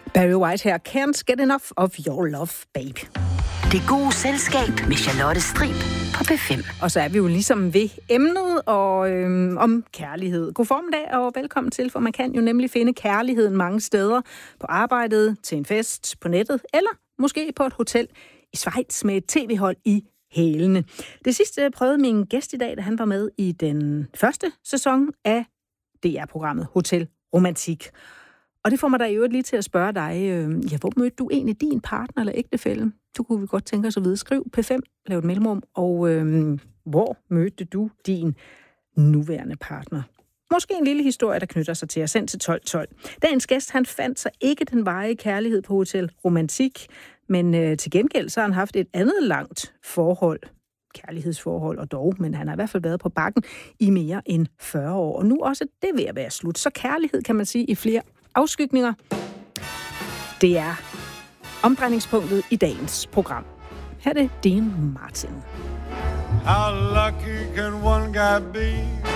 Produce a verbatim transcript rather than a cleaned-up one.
Barry White her. Can't get enough of your love, babe. Det gode selskab med Charlotte Strib på P fem. Og så er vi jo ligesom ved emnet og øhm, om kærlighed. God formiddag og velkommen til, for man kan jo nemlig finde kærligheden mange steder. På arbejdet, til en fest, på nettet, eller måske på et hotel i Schweiz med et tv-hold i hælene. Det sidste prøvede min gæst i dag, da han var med i den første sæson af D R-programmet Hotel Romantik. Og det får mig da i øvrigt lige til at spørge dig, øh, ja, hvor mødte du egentlig din partner eller ægtefælle? Du kunne vi godt tænke os at vide. Skriv P fem, lav et mellemrum, og øh, hvor mødte du din nuværende partner? Måske en lille historie, der knytter sig til jer. Send til tolv tolv. Dagens gæst, han fandt sig ikke den varige kærlighed på Hotel Romantik, men øh, til gengæld så har han haft et andet langt forhold, kærlighedsforhold og dog, men han har i hvert fald været på bakken i mere end fyrre år, og nu også det ved at være slut. Så kærlighed, kan man sige, i flere afskygninger. Det er omdrejningspunktet i dagens program. Her er det Dean Martin. How lucky can one guy be?